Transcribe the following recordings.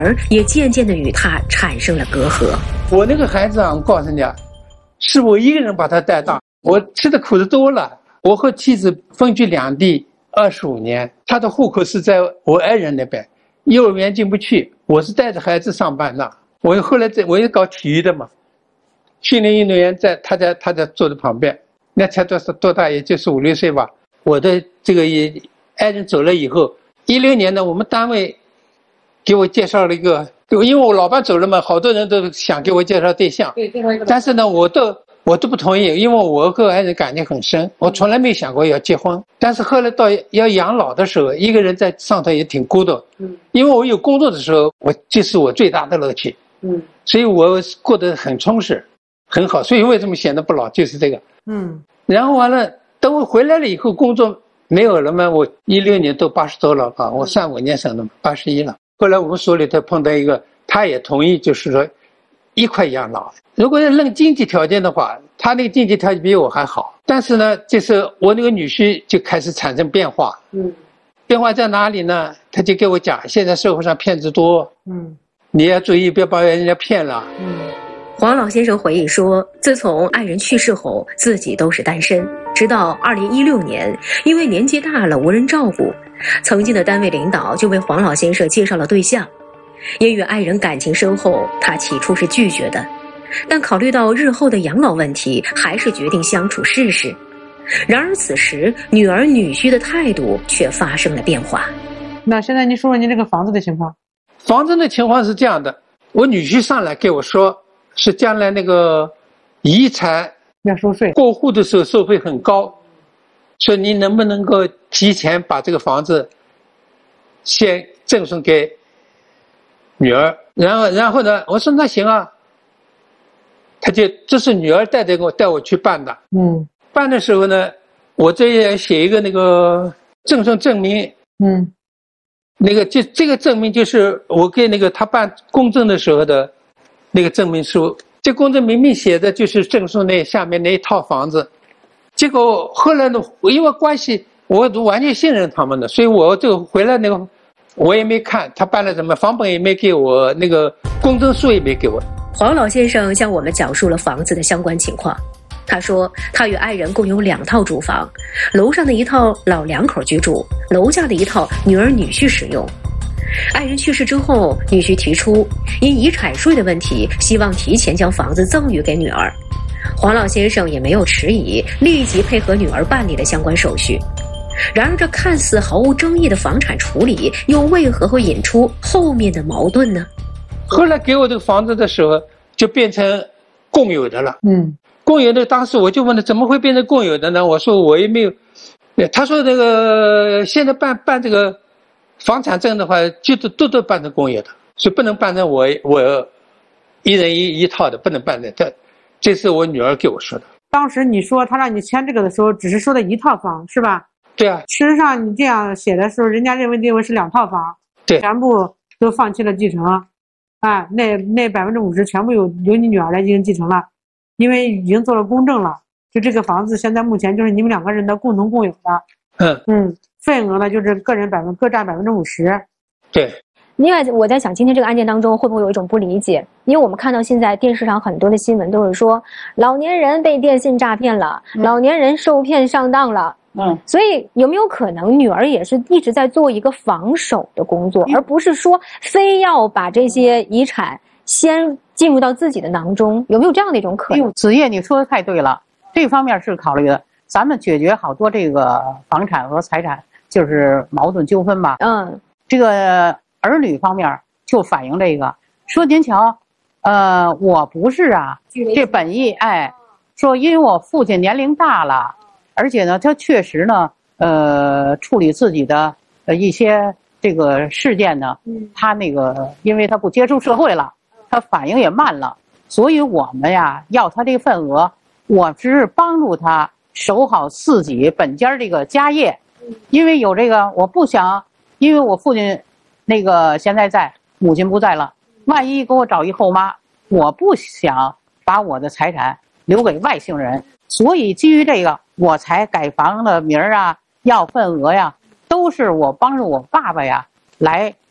而也渐渐地与他产生了隔阂。 我那个孩子啊，我告诉你啊，是我一个人把他带大，我吃的苦的多了。我和妻子分居两地25年，他的户口是在我爱人那边，幼儿园进不去，我是带着孩子上班的。我后来我也搞体育的嘛，训练运动员他在坐在旁边，那才多大，也就是5、6岁吧。我的这个爱人走了以后，16年呢，我们单位给我介绍了一个，因为我老伴走了嘛，好多人都想给我介绍对象，但是呢，我都不同意，因为我和爱人感情很深，我从来没想过要结婚。但是后来到要养老的时候，一个人在上头也挺孤独，因为我有工作的时候，这是我最大的乐趣，所以我过得很充实，很好。所以为什么显得不老，就是这个，然后完了，等我回来了以后，工作没有了嘛，我16年都80多了啊，我35年生的嘛，81了。后来我们所里头碰到一个，他也同意，就是说一块养老。如果要论经济条件的话，他那个经济条件比我还好，但是呢，就是我那个女婿就开始产生变化。变化在哪里呢？他就给我讲，现在社会上骗子多，你要注意，不要把人家骗了。 黄老先生回忆说，自从爱人去世后，自己都是单身，直到2016年，因为年纪大了无人照顾，曾经的单位领导就为黄老先生介绍了对象。也与爱人感情深厚，他起初是拒绝的，但考虑到日后的养老问题，还是决定相处试试。然而此时女儿女婿的态度却发生了变化。 那现在你说说你这个房子的情况。 房子的情况是这样的，我女婿上来给我说，是将来那个遗产要收税， 过户的时候收费很高，所以你能不能够提前把这个房子先赠送给女儿？然后呢，我说那行啊，这是女儿带我去办的。办的时候呢，我这也写一个那个赠送证明。那个这个证明就是我给那个他办公证的时候的那个证明书。这公证明明写的就是赠送那下面那一套房子，结果后来呢，因为关系我完全信任他们的，所以我这个回来那个我也没看他办了什么，房本也没给我，那个公证书也没给我。 黄老先生向我们讲述了房子的相关情况。他说他与爱人共有2套住房，楼上的一套老两口居住，楼下的一套女儿女婿使用。爱人去世之后，女婿提出因遗产税的问题，希望提前将房子赠予给女儿。黄老先生也没有迟疑，立即配合女儿办理了相关手续。然而这看似毫无争议的房产处理，又为何会引出后面的矛盾呢？ 后来给我这个房子的时候，就变成共有的了。共有的，当时我就问他怎么会变成共有的呢？我说我也没有，他说那个现在办这个房产证的话，就都办成共有的，所以不能办成我一人一套的，不能办成。这是我女儿给我说的。 当时你说他让你签这个的时候，只是说的一套房是吧？ 对啊。 事实上你这样写的时候，人家认为是2套房， 对， 全部都放弃了继承，那50%全部由你女儿来进行继承了。因为已经做了公证了，就这个房子现在目前就是你们2个人的共同共有的。份额呢就是各占50%。 对。 另外我在想今天这个案件当中会不会有一种不理解，因为我们看到现在电视上很多的新闻都是说老年人被电信诈骗了，老年人受骗上当了。所以有没有可能女儿也是一直在做一个防守的工作，而不是说非要把这些遗产先进入到自己的囊中，有没有这样的一种可能？ 子夜你说的太对了，这方面是考虑的。咱们解决好多这个房产和财产就是矛盾纠纷吧。这个儿女方面就反映这个，说您瞧，我不是啊，这本意说因为我父亲年龄大了，而且呢他确实呢处理自己的一些这个事件呢，他那个因为他不接触社会了，他反应也慢了，所以我们呀要他这份额，我只是帮助他守好自己本家这个家业。因为有这个我不想，因为我父亲那个现在母亲不在了，万一给我找一后妈，我不想把我的财产留给外姓人，所以基于这个我才改房的名啊，要份额呀，都是我帮助我爸爸呀来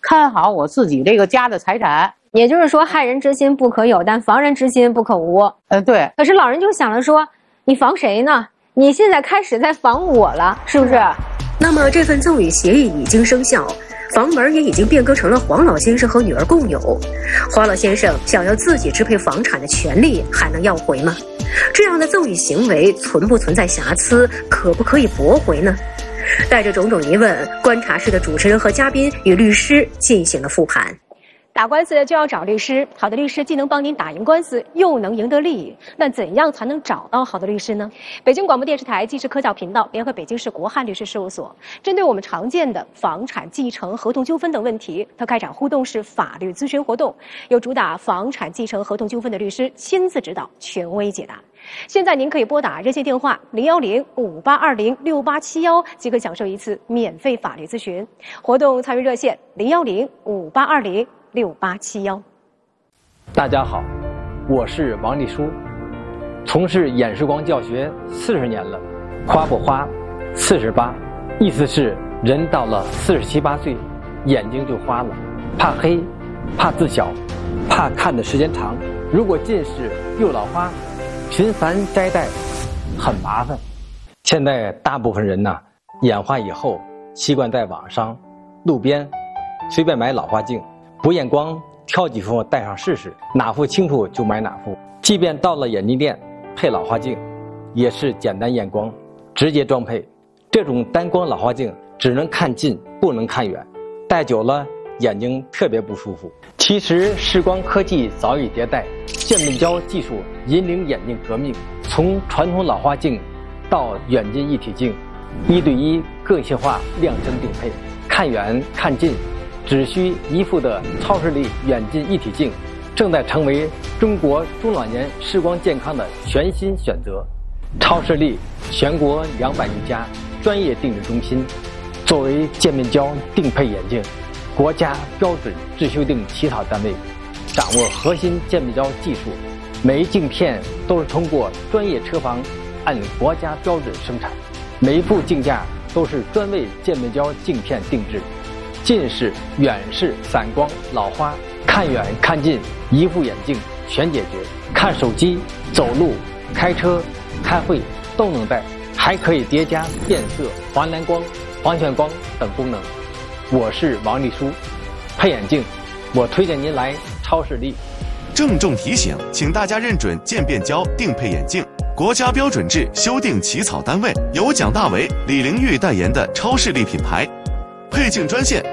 看好我自己这个家的财产。 也就是说，害人之心不可有，但防人之心不可无。 对。 可是老人就想了说，你防谁呢？你现在开始在防我了，是不是？ 那么这份赠与协议已经生效，房门也已经变更成了黄老先生和女儿共有。黄老先生想要自己支配房产的权利还能要回吗？这样的赠与行为存不存在瑕疵，可不可以驳回呢？带着种种疑问，观察室的主持人和嘉宾与律师进行了复盘。 打官司就要找律师，好的律师既能帮您打赢官司，又能赢得利益。那怎样才能找到好的律师呢？北京广播电视台纪实科教频道联合北京市国汉律师事务所，针对我们常见的房产继承、合同纠纷等问题，它开展互动式法律咨询活动，由主打房产继承、合同纠纷的律师亲自指导，权威解答。现在您可以拨打热线电话01058206871，即可享受一次免费法律咨询。活动参与热线01058206871。 大家好，我是王立书，从事眼视光教学40年了。花不花，48，意思是人到了47、8岁，眼睛就花了，怕黑，怕字小，怕看的时间长。如果近视又老花，频繁摘戴很麻烦。现在大部分人眼花以后习惯在网上、路边随便买老花镜，不验光挑几副戴上试试，哪副清楚就买哪副。即便到了眼镜店配老花镜，也是简单验光直接装配。这种单光老花镜只能看近不能看远，戴久了眼睛特别不舒服。其实视光科技早已迭代，渐变焦技术引领眼镜革命，从传统老花镜到远近一体镜，1对1个性化量身定配，看远看近只需一副的超视力远近一体镜，正在成为中国中老年视光健康的全新选择。超视力全国200余家专业定制中心，作为渐变焦定配眼镜国家标准制修订起草单位，掌握核心渐变焦技术，每一镜片都是通过专业车房按国家标准生产，每一副镜架都是专为渐变焦镜片定制。近视、远视、散光、老花，看远看近一副眼镜全解决。看手机、走路、开车、开会都能戴，还可以叠加变色、防蓝光、防眩光等功能。我是王立书，配眼镜我推荐您来超视力。 郑重提醒，请大家认准渐变焦定配眼镜国家标准制修订起草单位，由蒋大为、李玲玉代言的超视力品牌。配镜专线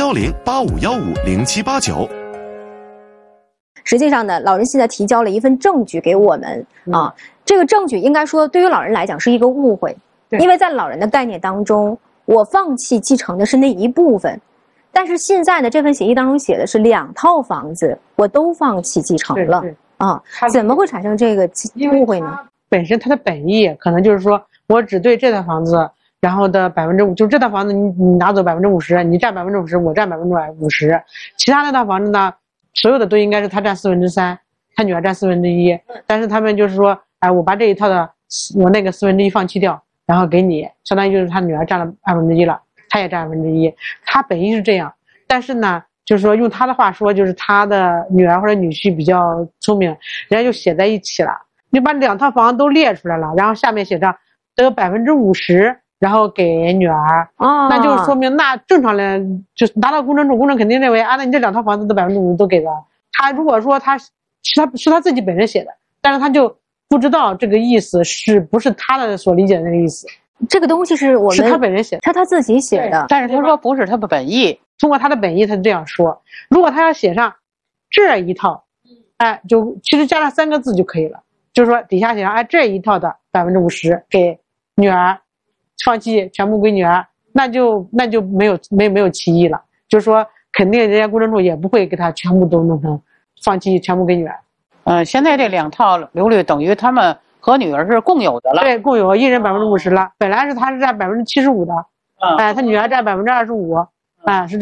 01085150789。 实际上呢，老人现在提交了一份证据给我们啊，这个证据应该说对于老人来讲是一个误会，因为在老人的概念当中，我放弃继承的是那一部分，但是现在呢，这份协议当中写的是2套房子我都放弃继承了啊，怎么会产生这个误会呢？ 本身它的本意可能就是说我只对这套房子，然后的5%，就这套房子你拿走50%，你占50%，我占50%，其他那套房子呢，所有的都应该是他占3%，他女儿占1/4，但是他们就是说，哎，我把这一套的我那个1/4放弃掉，然后给你，相当于就是他女儿占了1/2了，他也占1/1，他本意是这样，但是呢，就是说用他的话说，就是他的女儿或者女婿比较聪明，人家就写在一起了，你把2套房都列出来了，然后下面写着得50%。然后给女儿，那就说明那正常人就拿到公证处，公证肯定认为啊，那你这2套房子的50%都给了他。如果说他是他自己本人写的，但是他就不知道这个意思是不是他的所理解的那个意思。 这个东西是我们是他本人写的， 他自己写的， 但是他说不是他的本意， 通过他的本意他这样说。如果他要写上这一套，哎，就其实加上3个字就可以了，就是说底下写上哎这一套的50%给女儿。放弃全部归女儿，那就没有歧义了。就是说，肯定人家公证处也不会给他全部都弄成放弃全部给女儿。 现在这2套刘律等于他们和女儿是共有的了。 对，共有，一人50%了。本来是他是占75%的，哎，他女儿占25%，哎，是这样。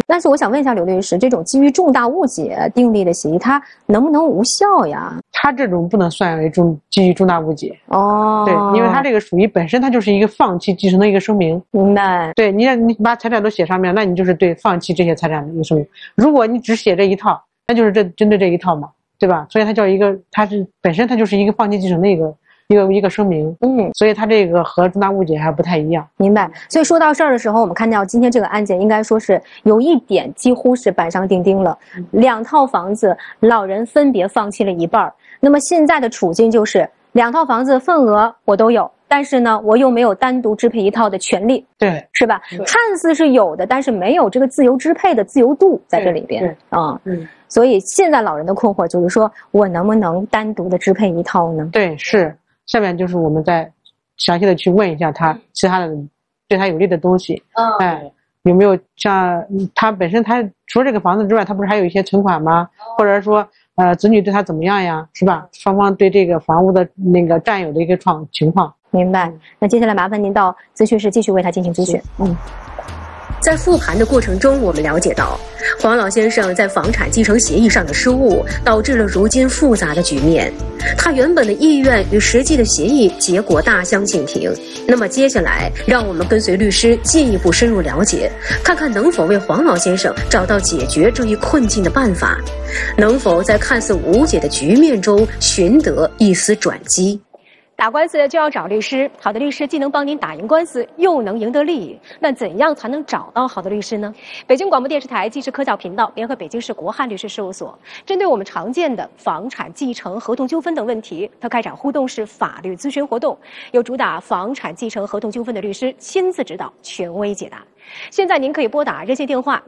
但是我想问一下刘律师，这种基于重大误解订立的协议，它能不能无效呀？ 他这种不能算为基于重大误解哦。 对，因为他这个属于本身它就是一个放弃继承的一个声明。 明白。 对，你把财产都写上面，那你就是对放弃这些财产的一个声明。如果你只写这一套，那就是针对这一套嘛，对吧？所以它叫一个，它是本身它就是一个放弃继承的一个声明。所以它这个和重大误解还不太一样。 明白。所以说到这儿的时候，我们看到今天这个案件应该说是有一点几乎是板上钉钉了。2套房子，老人分别放弃了一半。那么现在的处境就是2套房子份额我都有，但是呢，我又没有单独支配一套的权利， 对， 是吧？看似是有的，但是没有这个自由支配的自由度在这里边啊。所以现在老人的困惑就是说，我能不能单独的支配一套呢？ 对，是。下面就是我们再详细的去问一下他其他的对他有利的东西。有没有像他本身他除了这个房子之外，他不是还有一些存款吗？或者说子女对他怎么样呀，是吧？双方对这个房屋的那个占有的一个情况。 明白。那接下来麻烦您到咨询室继续为他进行咨询。 在复盘的过程中，我们了解到，黄老先生在房产继承协议上的失误，导致了如今复杂的局面。他原本的意愿与实际的协议结果大相径庭。那么接下来，让我们跟随律师进一步深入了解，看看能否为黄老先生找到解决这一困境的办法，能否在看似无解的局面中寻得一丝转机。 打官司就要找律师，好的律师既能帮您打赢官司，又能赢得利益。那怎样才能找到好的律师呢？北京广播电视台纪实科教频道联合北京市国汉律师事务所，针对我们常见的房产继承、合同纠纷等问题，它开展互动式法律咨询活动，由主打房产继承、合同纠纷的律师亲自指导，权威解答。现在您可以拨打热线电话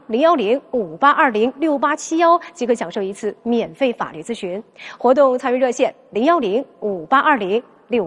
010-5820-6871，即可享受一次免费法律咨询。活动参与热线010-5820-6871。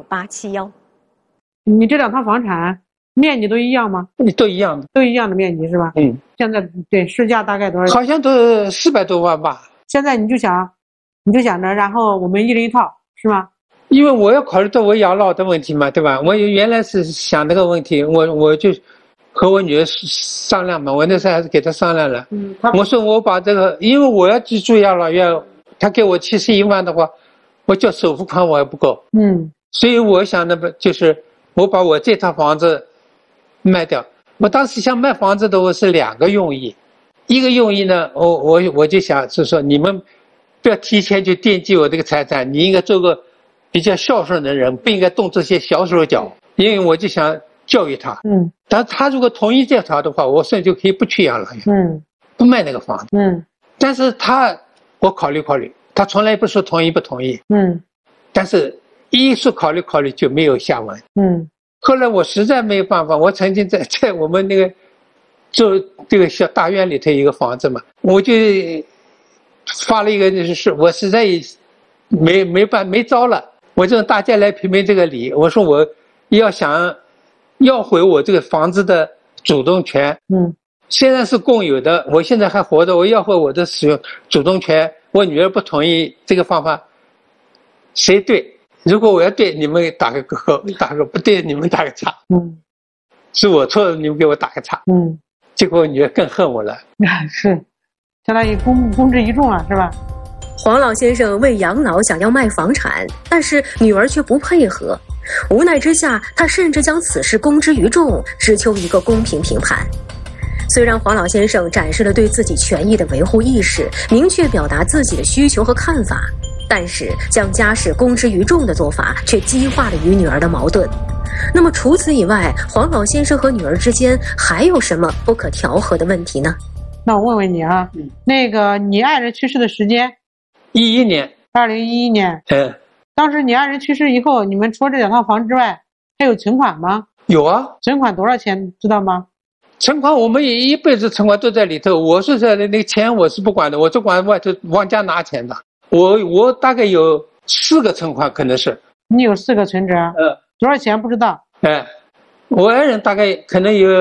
你这2套房产面积都一样吗？ 都一样的， 都一样的面积是吧？现在对市价大概多少？ 好像都400多万吧。 现在你就想着，然后我们1人1套是吗？ 因为我要考虑到我养老的问题嘛，对吧？我原来是想这个问题，我就和我女儿商量嘛，我那时候还是给她商量了。我说我把这个，因为我要去住养老院，她给我71万的话，我交首付款我还不够。所以我想的就是我把我这套房子卖掉。我当时想卖房子的我是2个用意，一个用意呢，我就想是说你们不要提前去惦记我这个财产，你应该做个比较孝顺的人，不应该动这些小手脚。因为我就想教育他。但他如果同意这条的话，我甚至就可以不去养老院，不卖那个房子。但是我考虑，他从来不说同意不同意。但是一说考虑就没有下文。后来我实在没有办法，我曾经在我们那个做这个小大院里头一个房子嘛，我就发了一个就是我实在没招了，我就大家来评评这个理。我说我要回我这个房子的主动权。现在是共有的，我现在还活着，我要回我的使用主动权。我女儿不同意这个方法，谁对？如果我要对，你们打个勾；不对，你们打个叉。是我错了，你们给我打个叉。结果我女儿更恨我了。 是，相当于公之于众了，是吧？ 黄老先生为养老想要卖房产，但是女儿却不配合。无奈之下，他甚至将此事公之于众，只求一个公平评判。虽然黄老先生展示了对自己权益的维护意识，明确表达自己的需求和看法，但是将家事公之于众的做法却激化了与女儿的矛盾。那么除此以外，黄老先生和女儿之间还有什么不可调和的问题呢？ 那我问问你啊，那个你爱人去世的时间 ？2011年。 2011年。当时你爱人去世以后，你们除了这2套房之外，还有存款吗？ 有啊。 存款多少钱知道吗？ 存款我们也一辈子存款都在里头，我是在那个钱我是不管的，我只管外头往家拿钱的。我大概有4个存款，可能是。 你有4个存折？多少钱不知道？ 我爱人大概可能有，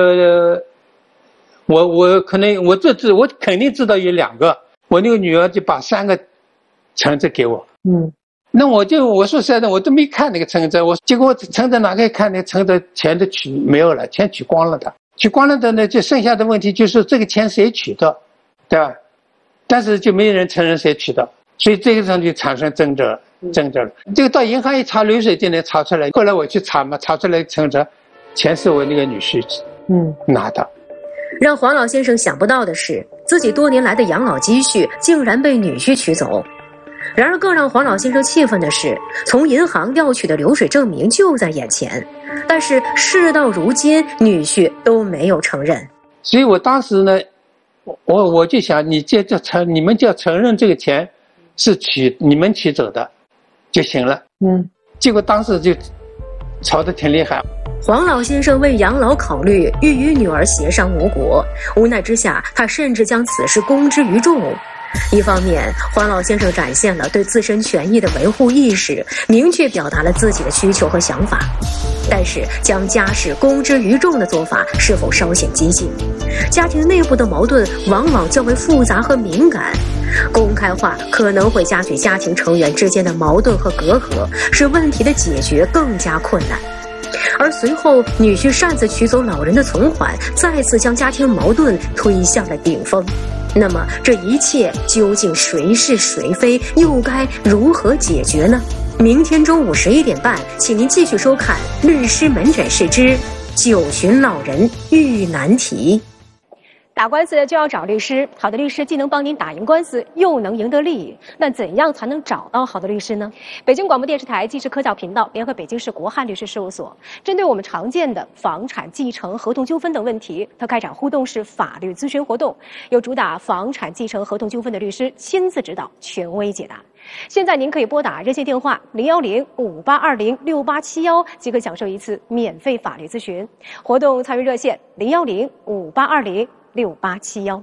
我肯定知道有2个，我那个女儿就把3个存折给我。那我说实在的，我都没看那个存折，结果存折哪个看那个存折钱都没有了，钱取光了的。取光了的呢，就剩下的问题就是这个钱谁取的？ 对吧？但是就没人承认谁取的，所以这个上就产生争执了。这个到银行一查流水就能查出来。后来我去查嘛，查出来存折，钱是我那个女婿拿的。 让黄老先生想不到的是，自己多年来的养老积蓄竟然被女婿取走。然而更让黄老先生气愤的是，从银行调取的流水证明就在眼前，但是事到如今，女婿都没有承认。 所以我当时呢，我就想，你们就要承认这个钱是你们取走的就行了。结果当时就吵得挺厉害。 黄老先生为养老考虑，欲与女儿协商无果，无奈之下，他甚至将此事公之于众。一方面，黄老先生展现了对自身权益的维护意识，明确表达了自己的需求和想法。但是，将家事公之于众的做法是否稍显激进？家庭内部的矛盾往往较为复杂和敏感，公开化可能会加剧家庭成员之间的矛盾和隔阂，使问题的解决更加困难。而随后，女婿擅自取走老人的存款，再次将家庭矛盾推向了顶峰。那么，这一切究竟谁是谁非，又该如何解决呢？明天中午11点半，请您继续收看《律师门诊室之9旬老人遇难题》。 打官司就要找律师，好的律师既能帮您打赢官司，又能赢得利益。那怎样才能找到好的律师呢？北京广播电视台纪实科教频道联合北京市国汉律师事务所，针对我们常见的房产继承、合同纠纷等问题，它开展互动式法律咨询活动，由主打房产继承、合同纠纷的律师亲自指导，权威解答。现在您可以拨打热线电话010-5820-6871，即可享受一次免费法律咨询。活动参与热线010-5820-6871。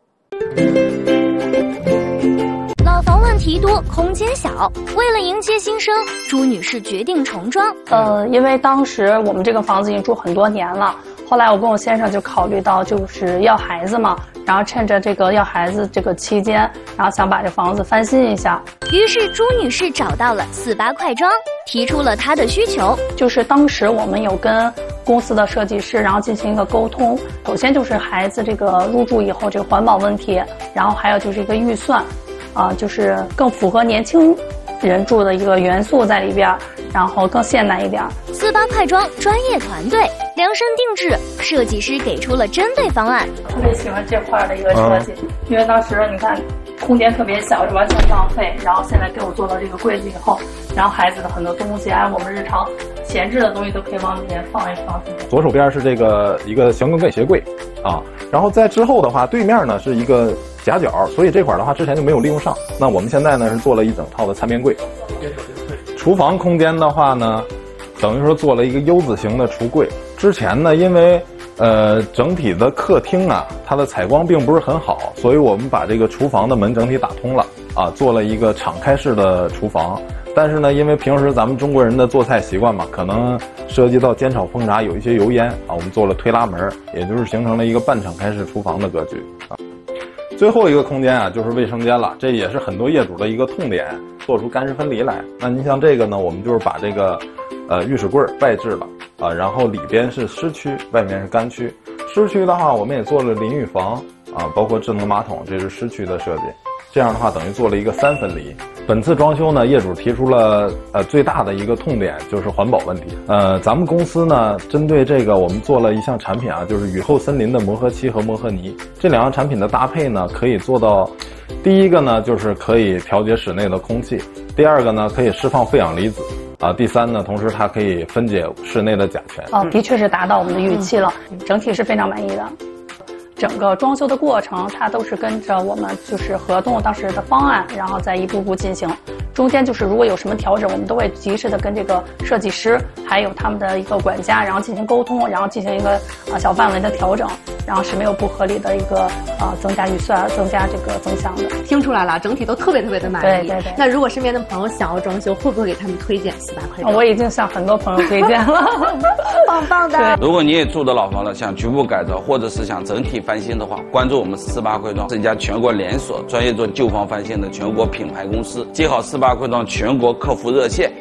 老房问题多，空间小，为了迎接新生，朱女士决定重装。 因为当时我们这个房子已经住很多年了，后来我跟我先生就考虑到就是要孩子嘛，然后趁着这个要孩子这个期间，然后想把这房子翻新一下。 于是朱女士找到了48快装，提出了她的需求。 就是当时我们有跟公司的设计师，然后进行一个沟通。首先就是孩子这个入住以后这个环保问题，然后还有就是一个预算，就是更符合年轻人住的一个元素在里边，然后更现代一点。 48快装专业团队量身定制，设计师给出了针对方案。 特别喜欢这块的一个设计，因为当时你看空间特别小，完全浪费。然后现在给我做了这个柜子以后，然后孩子的很多东西，我们日常闲置的东西都可以往里面放一放。 左手边是这个一个箱根柜鞋柜然后在之后的话，对面呢是一个夹角，所以这块的话之前就没有利用上。那我们现在呢是做了一整套的餐边柜。厨房空间的话呢，等于说做了一个 U 字形的橱柜。之前呢，因为整体的客厅它的采光并不是很好，所以我们把这个厨房的门整体打通了做了一个敞开式的厨房。但是呢，因为平时咱们中国人的做菜习惯嘛，可能涉及到煎炒烹炸有一些油烟我们做了推拉门，也就是形成了一个半敞开式厨房的格局最后一个空间就是卫生间了，这也是很多业主的一个痛点，做出干湿分离来。那你像这个呢，我们就是把这个浴室柜外置了然后里边是湿区，外面是干区。湿区的话，我们也做了淋浴房包括智能马桶，这是湿区的设计。这样的话，等于做了一个3分离。本次装修呢，业主提出了最大的一个痛点就是环保问题。咱们公司呢，针对这个我们做了一项产品就是雨后森林的磨合漆和磨合泥。这2样产品的搭配呢，可以做到，第一个呢就是可以调节室内的空气，第二个呢可以释放负氧离子第三呢，同时它可以分解室内的甲醛。 的确是达到我们的预期了，整体是非常满意的。整个装修的过程，它都是跟着我们就是合同当时的方案，然后再一步步进行。中间就是如果有什么调整，我们都会及时的跟这个设计师还有他们的一个管家，然后进行沟通，然后进行一个小范围的调整，然后是没有不合理的一个增加预算、增加这个增项的。 听出来了，整体都特别的满意。 对。 那如果身边的朋友想要装修，会不会给他们推荐48快装？ 我已经向很多朋友推荐了， 棒的。 如果你也住的老房了，想局部改造或者是想整体翻新的话，关注我们48快装，是一家全国连锁专业做旧房翻新的全国品牌公司。记好48快装全国客服热线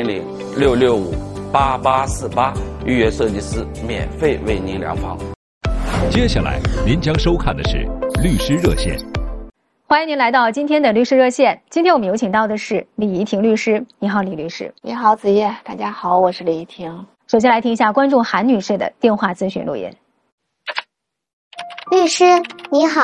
400-665-8848，400-665-8848，预约设计师免费为您量房。 接下来您将收看的是律师热线。 欢迎您来到今天的律师热线。今天我们有请到的是李怡婷律师。你好，李律师。 你好，子叶。大家好，我是李怡婷。 首先来听一下观众韩女士的电话咨询录音。 律师你好，